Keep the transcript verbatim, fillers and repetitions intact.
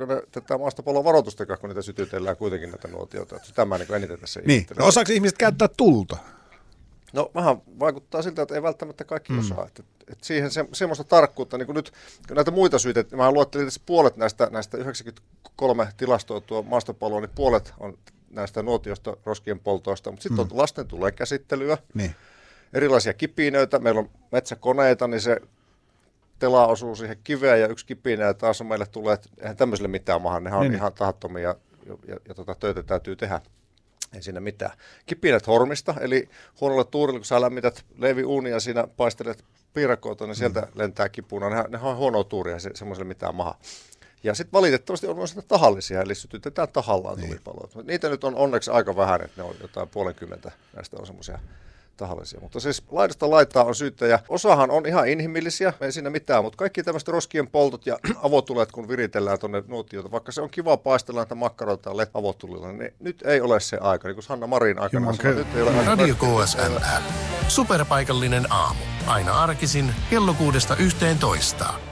osaako ne tätä maastopallon varoitustakaan, kun niitä sytytellään kuitenkin näitä nuotioita. Tämä niin eniten tässä niin. No, osaako ihmiset käyttää tulta? No vähän vaikuttaa siltä, että ei välttämättä kaikki mm. osaa. Että, että siihen se, semmoista tarkkuutta, niin kuin nyt näitä muita syitä, että mä luettelin tässä puolet näistä, näistä yhdeksänkymmentäkolme tilastoitua maastopalloa, niin puolet on näistä nuotiosta, roskien poltoista, mutta sitten mm. on lasten tulee käsittelyä, niin. erilaisia kipinöitä, meillä on metsäkoneita, niin se tela osuu siihen kiveen ja yksi kipinä ja taas on meille tulee, että eihän tämmöiselle mitään maahan, nehän on niin. ihan tahattomia ja, ja, ja, ja tota, töitä täytyy tehdä. Ei siinä mitään. Kipinät hormista, eli huonolla tuurilla, kun sä lämmität leiviuunia ja siinä paistelet piirakoita, niin sieltä mm. lentää kipuna. Nehän, nehän on huonoa tuuria, se, semmoiselle mitään maha. Ja sitten valitettavasti on myös tahallisia, eli sytytetään tahallaan niin. tulipaloa. Niitä nyt on onneksi aika vähän, että ne on jotain puolenkymmentä, näistä on semmoisia tahallisia. Mutta siis laidasta laitaa on syyttäjä. Osahan on ihan inhimillisiä, ei siinä mitään, mutta kaikki tämmöiset roskien poltot ja avotulet, kun viritellään tuonne nuotioita, vaikka se on kiva paistella näitä makkaroita ja avotulilla, niin nyt ei ole se aika. Niin kuin Hanna Marin aikana sanoi, nyt ei ole aika. Radio K S M L. Superpaikallinen aamu. Aina arkisin kello kuudesta yhteentoista.